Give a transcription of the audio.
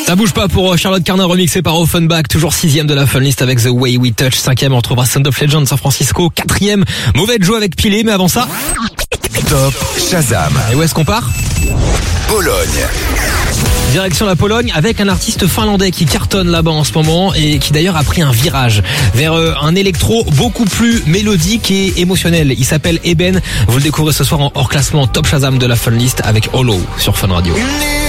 Ça bouge pas pour Charlotte Carnin remixé par Offenbach, toujours 6ème de la Funlist avec The Way We Touch, 5ème on retrouvera Sound of Legend San Francisco, 4ème Mauvais Joe avec Pilé, mais avant ça Top Shazam. Et où est-ce qu'on part? Pologne. Direction la Pologne avec un artiste finlandais qui cartonne là-bas en ce moment et qui d'ailleurs a pris un virage vers un électro beaucoup plus mélodique et émotionnel. Il s'appelle Eben, vous le découvrez ce soir en hors classement Top Shazam de la Funlist avec Hollow sur Fun Radio.